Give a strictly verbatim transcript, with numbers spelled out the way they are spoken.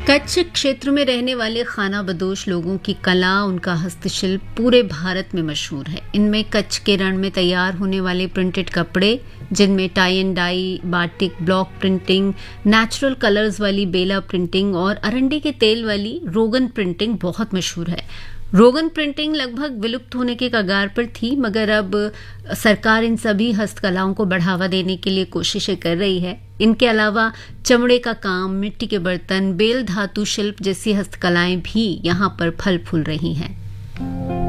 कच्छ क्षेत्र में रहने वाले खाना बदोश लोगों की कला, उनका हस्तशिल्प पूरे भारत में मशहूर है। इनमें कच्छ के रण में तैयार होने वाले प्रिंटेड कपड़े, जिनमें tie and die, batik, block printing, natural colours वाली बेला प्रिंटिंग और अरंडी के तेल वाली रोगन प्रिंटिंग बहुत मशहूर है। रोगन प्रिंटिंग लगभग विलुप्त होने के कगार पर थी, मगर अब सरकार इन सभी हस्तकलाओं को बढ़ावा देने के लिए कोशिशें कर रही है। इनके अलावा चमड़े का काम, मिट्टी के बर्तन, बेल धातु शिल्प जैसी हस्तकलाएं भी यहाँ पर फल फूल रही हैं।